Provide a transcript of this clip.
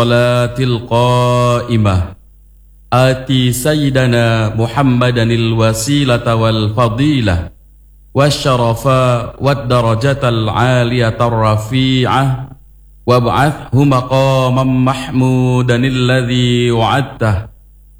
الصلاة القائمة آتي سيدنا محمدا الوسيلة والفضيلة والشرف والدرجة العالية الرفيعة وابعثه مقاما محمودا الذي وعدته